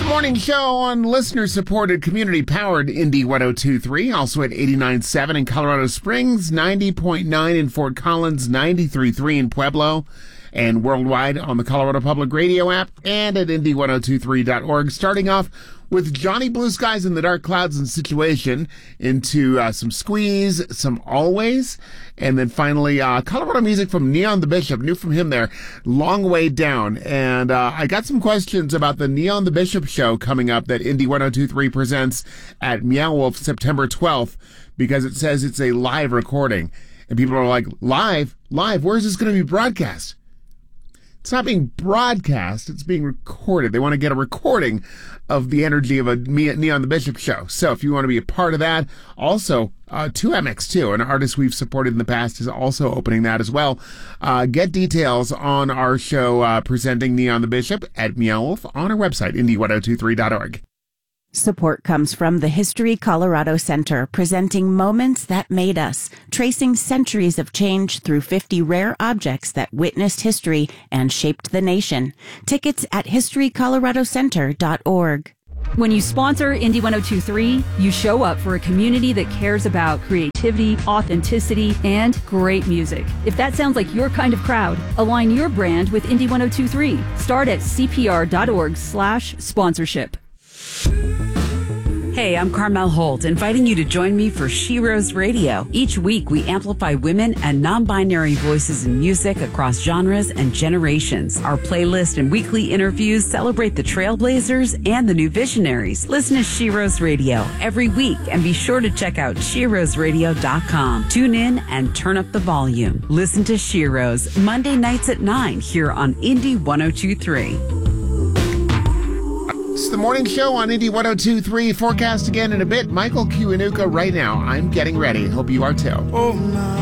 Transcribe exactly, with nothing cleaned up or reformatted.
Morning show on listener-supported, community-powered Indy one oh two point three, also at eighty-nine point seven in Colorado Springs, ninety point nine in Fort Collins, ninety-three point three in Pueblo, and worldwide on the Colorado Public Radio app and at indy ten twenty-three dot org. Starting off with Johnny Blue Skies in the Dark Clouds and Situation, into uh, some Squeeze, some Always, and then finally uh, Colorado music from Neon the Bishop. New from him there, Long Way Down. And uh, I got some questions about the Neon the Bishop show coming up that Indy ten twenty-three presents at Meow Wolf September twelfth, because it says it's a live recording. And people are like, live? Live? Where is this going to be broadcast? It's not being broadcast, it's being recorded. They want to get a recording of the energy of a Neon the Bishop show. So if you want to be a part of that, also, uh, two M X two, an artist we've supported in the past, is also opening that as well. Uh, get details on our show uh, presenting Neon the Bishop at Meow Wolf on our website, indy ten twenty-three dot org. Support comes from the History Colorado Center, presenting Moments That Made Us, tracing centuries of change through fifty rare objects that witnessed history and shaped the nation. Tickets at history colorado center dot org. When you sponsor Indy ten twenty-three, you show up for a community that cares about creativity, authenticity, and great music. If that sounds like your kind of crowd, align your brand with Indy ten twenty-three. Start at c p r dot org slash sponsorship. Hey, I'm Carmel Holt, inviting you to join me for She Rose Radio. Each week, we amplify women and non-binary voices in music across genres and generations. Our playlist and weekly interviews celebrate the trailblazers and the new visionaries. Listen to She Rose Radio every week, and be sure to check out she rose radio dot com. Tune in and turn up the volume. Listen to She Rose Monday nights at nine here on Indy ten twenty-three. It's the morning show on Indy ten twenty-three. Forecast again in a bit. Michael Kiwanuka right now. I'm getting ready. Hope you are too. Oh, my.